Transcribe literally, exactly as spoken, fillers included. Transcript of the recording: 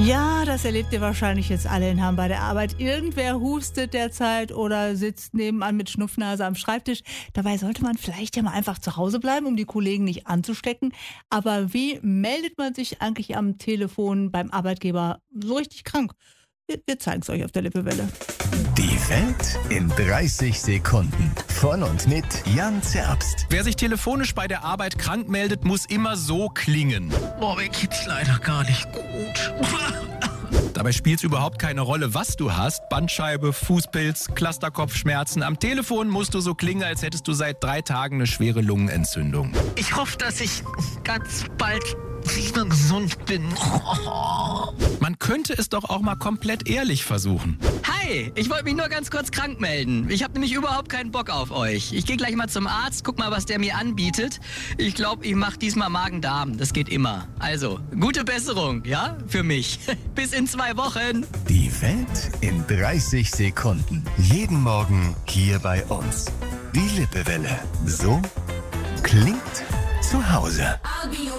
Ja, das erlebt ihr wahrscheinlich jetzt alle in Hamm bei der Arbeit. Irgendwer hustet derzeit oder sitzt nebenan mit Schnupfnase am Schreibtisch. Dabei sollte man vielleicht ja mal einfach zu Hause bleiben, um die Kollegen nicht anzustecken. Aber wie meldet man sich eigentlich am Telefon beim Arbeitgeber so richtig krank? Wir, wir zeigen es euch auf der Lippewelle. Die Welt in dreißig Sekunden. Von und mit Jan Zerbst. Wer sich telefonisch bei der Arbeit krank meldet, muss immer so klingen. Boah, mir geht's leider gar nicht gut. Dabei spielt es überhaupt keine Rolle, was du hast. Bandscheibe, Fußpilz, Clusterkopfschmerzen. Am Telefon musst du so klingen, als hättest du seit drei Tagen eine schwere Lungenentzündung. Ich hoffe, dass ich ganz bald wieder gesund bin. Man könnte es doch auch mal komplett ehrlich versuchen. Hi, ich wollte mich nur ganz kurz krank melden. Ich habe nämlich überhaupt keinen Bock auf euch. Ich gehe gleich mal zum Arzt, guck mal, was der mir anbietet. Ich glaube, ich mache diesmal Magen-Darm. Das geht immer. Also, gute Besserung, ja? Für mich. Bis in zwei Wochen. Die Welt in dreißig Sekunden. Jeden Morgen hier bei uns. Die Lippewelle. So klingt zu Hause.